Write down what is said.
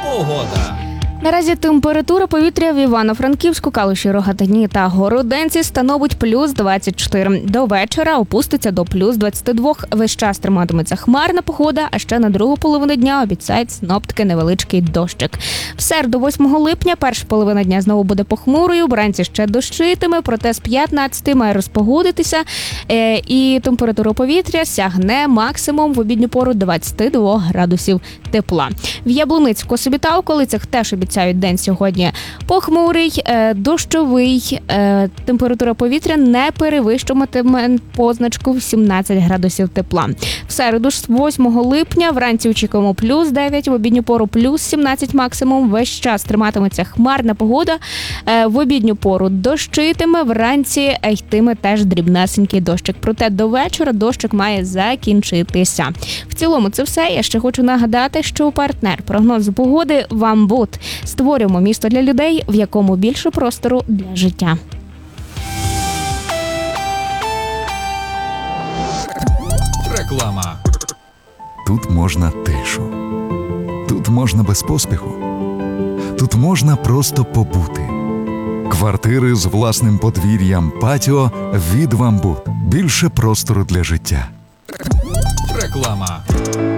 Погода. Наразі температура повітря в Івано-Франківську, Калуші, Рогатині та Городенці становить плюс 24. До вечора опуститься до плюс 22. Весь час триматиметься хмарна погода, а ще на другу половину дня обіцяють синоптики невеличкий дощик. В середу, 8 липня, перша половина дня знову буде похмурою, вранці ще дощитиме, проте з 15 має розпогодитися і температура повітря сягне максимум в обідню пору 22 градусів тепла. В Яблуниці, в Косові та околицях теж обіцяють день сьогодні похмурий, дощовий, температура повітря не перевищуватиме позначку 17 градусів тепла. В середу ж 8 липня вранці очікуємо плюс 9, в обідню пору плюс 17 максимум, весь час триматиметься хмарна погода, в обідню пору дощитиме, вранці йтиме теж дрібнесенький дощик. Проте до вечора дощик має закінчитися. В цілому це все. Я ще хочу нагадати, що партнер прогнозу погоди «Вамбут». Створюємо місто для людей, в якому більше простору для життя. Реклама. Тут можна тишу. Тут можна без поспіху. Тут можна просто побути. Квартири з власним подвір'ям, патіо від «Вамбут». Більше простору для життя. Реклама.